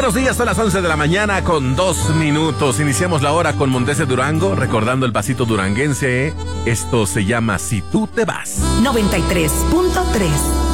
buenos días, son las 11 de la mañana con 2 minutos. Iniciamos la hora con Montes de Durango, recordando el pasito duranguense. Esto se llama Si tú te vas. 93.3